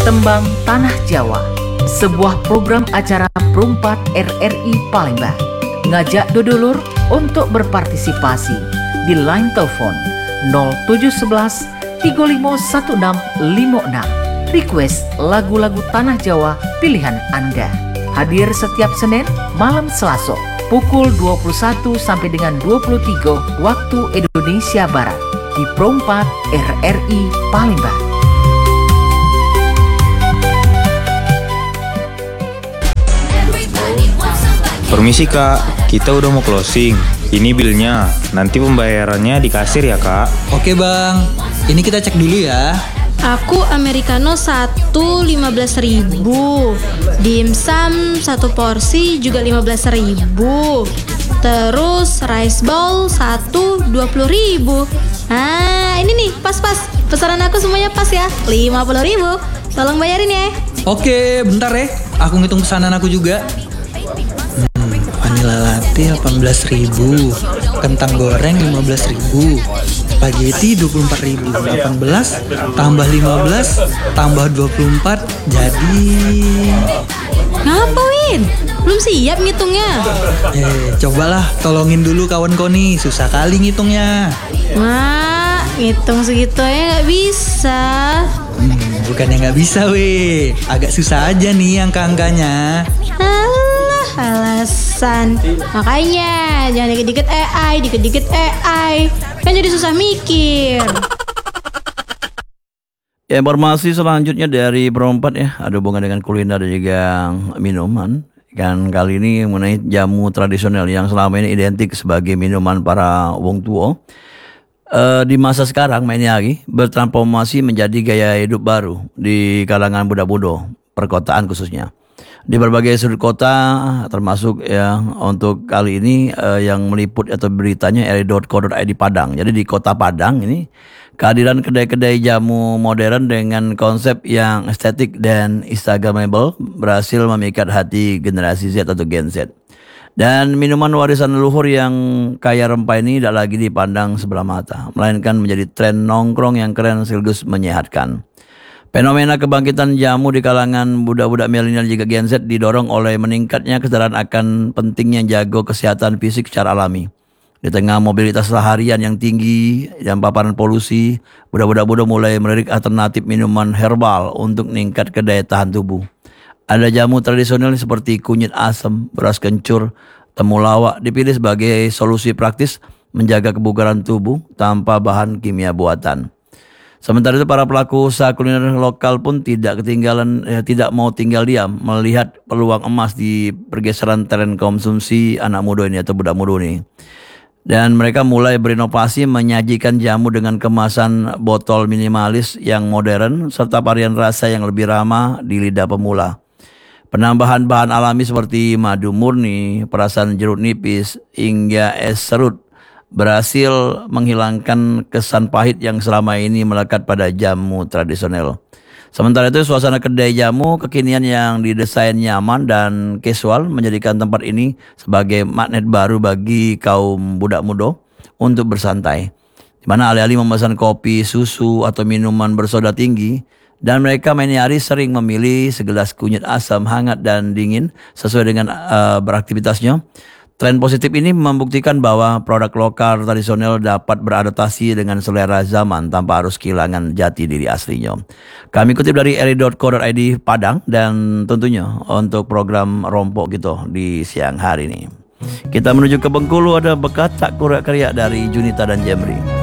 Tembang Tanah Jawa, sebuah program acara Perumpat RRI Palembang, ngajak dodolur untuk berpartisipasi di line telepon 0711 351656. Request lagu-lagu Tanah Jawa pilihan Anda. Hadir setiap Senin malam Selasa pukul 21 sampai dengan 23 waktu Indonesia Barat di Perumpat RRI Palembang. Permisi kak, kita udah mau closing. Ini bilnya, nanti pembayarannya di kasir ya kak. Oke bang, ini kita cek dulu ya. Aku americano 15.000, dimsum 1 porsi juga 15.000, terus rice bowl 1 20.000. Ah ini nih pas pesanan aku semuanya pas ya, 50.000. Tolong bayarin ya. Oke, bentar ya, aku ngitung pesanan aku juga. Vanilla latte 18.000, kentang goreng 15.000, spaghetti 24.000, 18 tambah 15 tambah 24 jadi... Ngapa Win? Belum siap ngitungnya? Cobalah tolongin dulu kawan kau nih, susah kali ngitungnya. Wah, ngitung segitu ya gak bisa. Bukannya gak bisa weh, agak susah aja nih angka-angkanya. Alasan. Makanya jangan dikit-dikit AI, kan jadi susah mikir. Ya, informasi selanjutnya dari Perumpat ya, ada hubungan dengan kuliner dan juga minuman. Kan kali ini mengenai jamu tradisional yang selama ini identik sebagai minuman para wong tua. Di masa sekarang mainnya lagi bertransformasi menjadi gaya hidup baru di kalangan budak-budak perkotaan khususnya. Di berbagai sudut kota, termasuk ya untuk kali ini yang meliput atau beritanya ri.co.id Padang. Jadi di kota Padang ini kehadiran kedai-kedai jamu modern dengan konsep yang estetik dan instagramable berhasil memikat hati generasi Z atau Gen Z. Dan minuman warisan leluhur yang kaya rempah ini tidak lagi dipandang sebelah mata, melainkan menjadi tren nongkrong yang keren sekaligus menyehatkan. Fenomena kebangkitan jamu di kalangan budak-budak milenial juga Gen Z didorong oleh meningkatnya kesadaran akan pentingnya jaga kesehatan fisik secara alami. Di tengah mobilitas seharian yang tinggi dan paparan polusi, budak-budak mulai melirik alternatif minuman herbal untuk meningkatkan daya tahan tubuh. Ada jamu tradisional seperti kunyit asam, beras kencur, temulawak dipilih sebagai solusi praktis menjaga kebugaran tubuh tanpa bahan kimia buatan. Sementara itu para pelaku usaha kuliner lokal pun tidak mau tinggal diam melihat peluang emas di pergeseran tren konsumsi anak muda ini atau budak muda ini. Dan mereka mulai berinovasi menyajikan jamu dengan kemasan botol minimalis yang modern serta varian rasa yang lebih ramah di lidah pemula. Penambahan bahan alami seperti madu murni, perasan jeruk nipis, hingga es serut berhasil menghilangkan kesan pahit yang selama ini melekat pada jamu tradisional. Sementara itu suasana kedai jamu kekinian yang didesain nyaman dan casual menjadikan tempat ini sebagai magnet baru bagi kaum budak muda untuk bersantai. Di mana alih-alih memesan kopi, susu atau minuman bersoda tinggi, dan mereka main hari sering memilih segelas kunyit asam hangat dan dingin sesuai dengan beraktivitasnya. Tren positif ini membuktikan bahwa produk lokal tradisional dapat beradaptasi dengan selera zaman tanpa harus kehilangan jati diri aslinya. Kami kutip dari ri.co.id Padang dan tentunya untuk program Rompok gitu di siang hari ini. Kita menuju ke Bengkulu, ada Bekat Tak Kurak Keriak dari Junita dan Jemri.